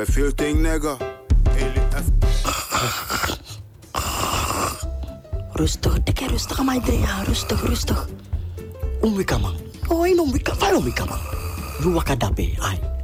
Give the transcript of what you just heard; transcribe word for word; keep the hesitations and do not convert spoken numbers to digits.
Veel ting, nigga. Rustig, dikke rustig, maar ja, rustig, rustig. Umwika man. Oh, in umwika, vai umwika man. Ruwaka dabe, ai.